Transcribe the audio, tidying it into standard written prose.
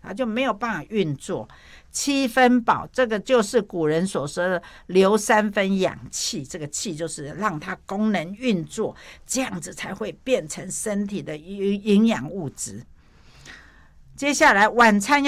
它就没有办法运作。7分饱，这个就是古人所说的留3分养气，这个气就是让它功能运作，这样子才会变成身体的营养物质。接下来晚餐